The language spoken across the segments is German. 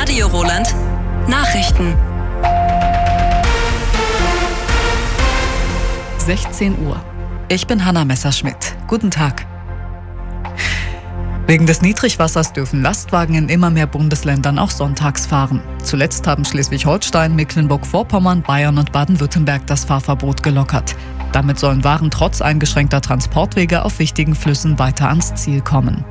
Radio Roland. Nachrichten. 16 Uhr. Ich bin Hanna Messerschmidt. Guten Tag. Wegen des Niedrigwassers dürfen Lastwagen in immer mehr Bundesländern auch sonntags fahren. Zuletzt haben Schleswig-Holstein, Mecklenburg-Vorpommern, Bayern und Baden-Württemberg das Fahrverbot gelockert. Damit sollen Waren trotz eingeschränkter Transportwege auf wichtigen Flüssen weiter ans Ziel kommen.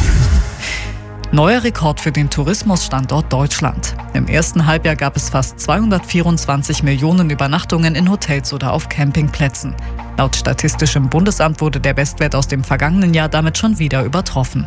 Neuer Rekord für den Tourismusstandort Deutschland. Im ersten Halbjahr gab es fast 224 Millionen Übernachtungen in Hotels oder auf Campingplätzen. Laut Statistischem Bundesamt wurde der Bestwert aus dem vergangenen Jahr damit schon wieder übertroffen.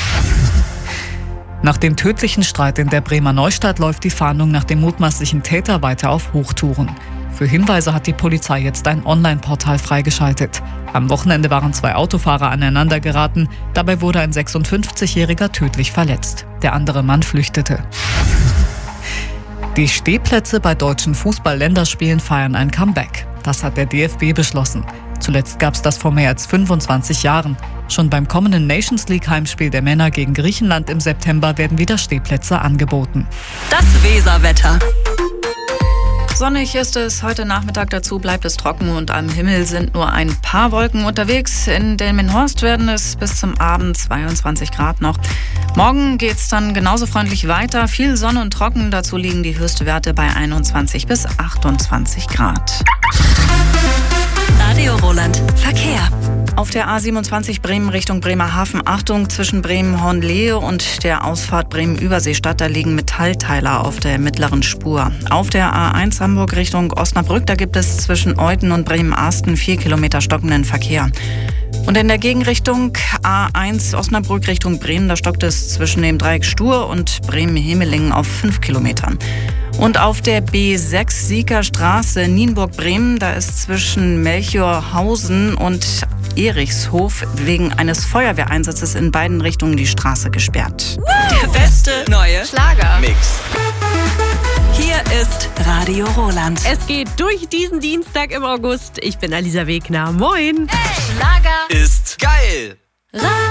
Nach dem tödlichen Streit in der Bremer Neustadt läuft die Fahndung nach dem mutmaßlichen Täter weiter auf Hochtouren. Für Hinweise hat die Polizei jetzt ein Online-Portal freigeschaltet. Am Wochenende waren 2 Autofahrer aneinander geraten. Dabei wurde ein 56-Jähriger tödlich verletzt. Der andere Mann flüchtete. Die Stehplätze bei deutschen Fußball-Länderspielen feiern ein Comeback. Das hat der DFB beschlossen. Zuletzt gab es das vor mehr als 25 Jahren. Schon beim kommenden Nations League-Heimspiel der Männer gegen Griechenland im September werden wieder Stehplätze angeboten. Das Weserwetter. Sonnig ist es heute Nachmittag, dazu bleibt es trocken und am Himmel sind nur ein paar Wolken unterwegs. In Delmenhorst werden es bis zum Abend 22 Grad noch. Morgen geht es dann genauso freundlich weiter. Viel Sonne und trocken, dazu liegen die Höchstwerte bei 21 bis 28 Grad. Radio Roland. Verkehr. Auf der A27 Bremen Richtung Bremerhaven, Achtung, zwischen Bremen-Hornlehe und der Ausfahrt Bremen-Überseestadt, da liegen Metallteiler auf der mittleren Spur. Auf der A1 Hamburg Richtung Osnabrück, da gibt es zwischen Euthen und Bremen-Arsten 4 Kilometer stockenden Verkehr. Und in der Gegenrichtung A1 Osnabrück Richtung Bremen, da stockt es zwischen dem Dreieck Stur und Bremen-Hemelingen auf 5 Kilometern. Und auf der B6 Sieker Straße Nienburg-Bremen, da ist zwischen Melchiorhausen und Erichshof wegen eines Feuerwehreinsatzes in beiden Richtungen die Straße gesperrt. Der beste neue Schlager-Mix. Hier ist Radio Roland. Es geht durch diesen Dienstag im August. Ich bin Alisa Wegner. Moin. Schlager Ist geil.